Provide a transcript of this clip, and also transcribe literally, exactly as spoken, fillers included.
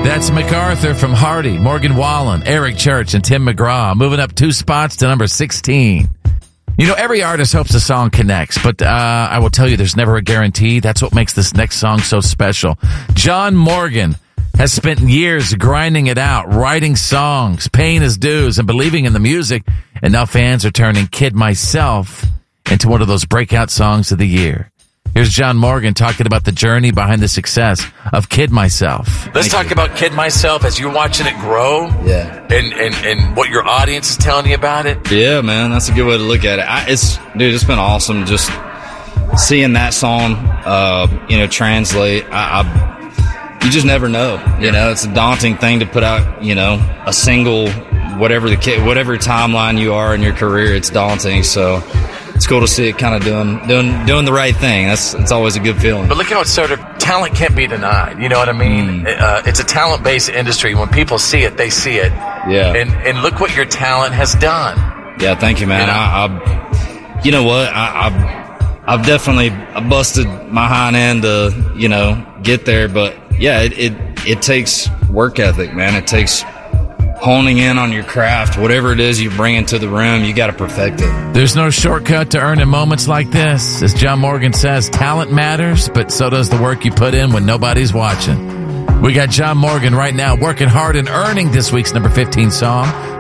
That's MacArthur from Hardy, Morgan Wallen, Eric Church, and Tim McGraw, moving up two spots to number sixteen. You know, every artist hopes a song connects, but uh, I will tell you there's never a guarantee. That's what makes this next song so special. John Morgan has spent years grinding it out, writing songs, paying his dues, and believing in the music, and now fans are turning Kid Myself into one of those breakout songs of the year. Here's John Morgan talking about the journey behind the success of Kid Myself. Let's Thank talk you. about Kid Myself as you're watching it grow. Yeah. And, and, and what your audience is telling you about it. Yeah, man, that's a good way to look at it. I, it's, dude, it's been awesome just seeing that song, uh, you know, translate. I, I, you just never know. You know, it's a daunting thing to put out, you know, a single, whatever the whatever timeline you are in your career, it's daunting. So it's cool to see it kind of doing doing doing the right thing. That's it's always a good feeling. But look how it's sort of talent can't be denied. You know what I mean? Mm. Uh, it's a talent based industry. When people see it, they see it. Yeah. And and look what your talent has done. Yeah. Thank you, man. You know, I, I you know what I. I I've definitely busted my hind end to, you know, get there, but yeah, it, it, it takes work ethic, man. It takes honing in on your craft. Whatever it is you bring into the room, you got to perfect it. There's no shortcut to earning moments like this. As John Morgan says, talent matters, but so does the work you put in when nobody's watching. We got John Morgan right now working hard and earning this week's number fifteen song.